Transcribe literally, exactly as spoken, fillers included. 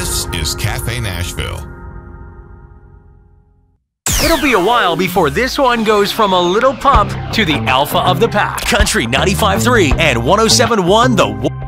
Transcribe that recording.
This is Cafe Nashville. It'll be a while before this one goes from a little pup to the alpha of the pack. Country ninety-five point three and one oh seven point one The